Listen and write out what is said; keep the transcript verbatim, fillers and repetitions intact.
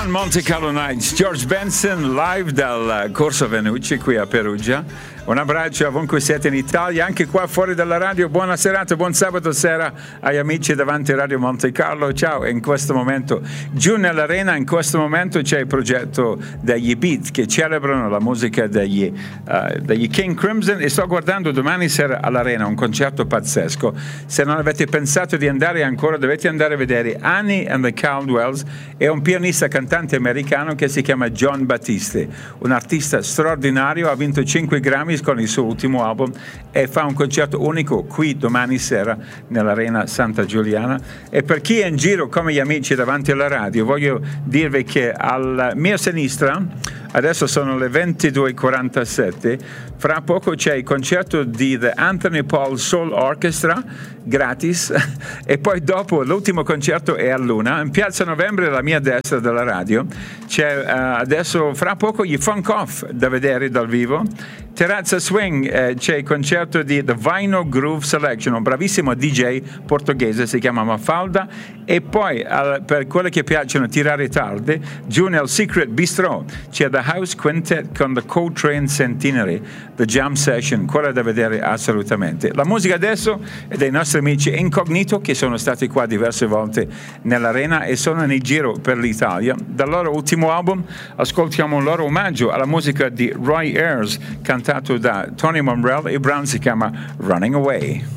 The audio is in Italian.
One Monte Carlo Nights, George Benson live dal Corso Venucci qui a Perugia. Un abbraccio ovunque siete in Italia, anche qua fuori dalla radio. Buona serata, buon sabato sera agli amici davanti a Radio Monte Carlo. Ciao, e in questo momento giù nell'arena, in questo momento c'è il progetto degli Beat che celebrano la musica degli, uh, degli King Crimson, e sto guardando domani sera all'arena un concerto pazzesco. Se non avete pensato di andare ancora, dovete andare a vedere Annie and the Caldwells e un pianista cantante americano che si chiama Jon Batiste, un artista straordinario, ha vinto cinque Grammy con il suo ultimo album e fa un concerto unico qui domani sera nell'Arena Santa Giuliana. E per chi è in giro come gli amici davanti alla radio, voglio dirvi che alla mia sinistra adesso sono le ventidue e quarantasette, fra poco c'è il concerto di The Anthony Paul Soul Orchestra gratis e poi dopo l'ultimo concerto è a Luna in Piazza Novembre, alla mia destra della radio. C'è uh, adesso fra poco gli Funk Off da vedere dal vivo. Terrazza Swing, eh, c'è il concerto di The Vinyl Groove Selection, un bravissimo D J portoghese, si chiama Mafalda. E poi uh, per quelli che piacciono tirare tardi, giù nel Secret Bistro c'è The House Quintet con The Coltrane Centenary, The Jam Session, quella da vedere assolutamente. La musica adesso è dei nostri amici Incognito, che sono stati qua diverse volte nell'arena e sono in giro per l'Italia. Dal loro ultimo album ascoltiamo un loro omaggio alla musica di Roy Ayers, cantato da Tony Momrelle. Il brano si chiama Running Away.